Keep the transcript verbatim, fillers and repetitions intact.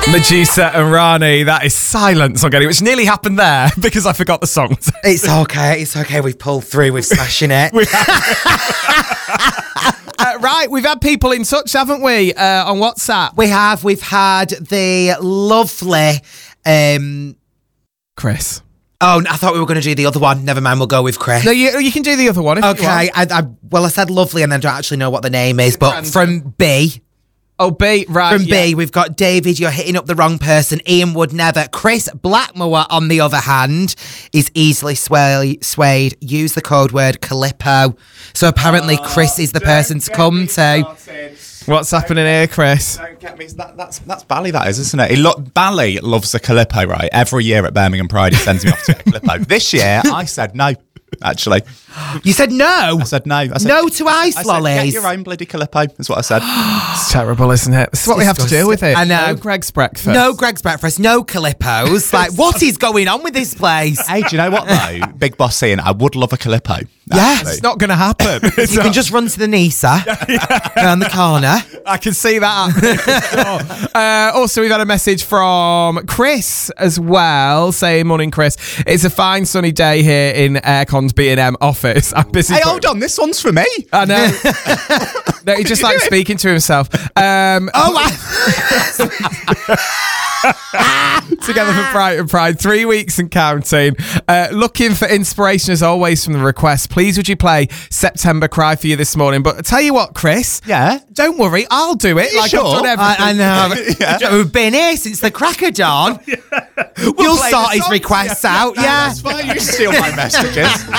Medusa and Rani, that is silence I'm getting, which nearly happened there because I forgot the songs. It's okay, it's okay. We've pulled through, we're smashing it. We have- uh, right, we've had people in touch, haven't we, uh, on WhatsApp? We have, we've had the lovely... Um, Chris. oh, I thought we were going to do the other one. Never mind, we'll go with Chris. No, you, you can do the other one if you Okay, want. I, I, well, I said lovely and I don't actually know what the name is, but Random. from B... Oh, B, right. From yeah. B, we've got David, you're hitting up the wrong person. Ian would never. Chris Blackmore, on the other hand, is easily sway- swayed. Use the code word Calippo. So apparently Oh, Chris is the person to come to. What's happening here, Chris? Don't get me. That, that's that's Bally, that is, isn't it? He lo- Bally loves a Calippo, right? Every year at Birmingham Pride, he sends me off to get a Calippo. This year, I said no. Actually, You said no? I said no. I said, No to ice I said, lollies. get your own bloody Calippo. That's what I said. It's terrible, isn't it? This is what we have to deal with it. I know. No Greg's breakfast. No Greg's breakfast, no Calippos. Like, what is going on with this place? Hey, do you know what though? Big Boss saying I would love a Calippo. Yes. actually. It's not going to happen. It's You not- can just run to the Nisa around the corner. I can see that happening for sure. uh, also, we've had a message from Chris as well, saying, morning, Chris. It's a fine sunny day here in Aircon's B and M office. I'm busy. Hey, put- hold on. This one's for me. I know. No, he just likes speaking to himself. Um, Oh, my. Together for Brighton Pride, three weeks and counting. Uh, looking for inspiration as always from the request. Please would you play September Cry for you this morning? But I tell you what, Chris. Yeah. Don't worry, I'll do it. You Like sure? I've done everything. I, I know. Yeah. We've been here since the crack of dawn. You'll play sort the his songs, requests yeah. out, No, yeah. That's fine. You steal my messages.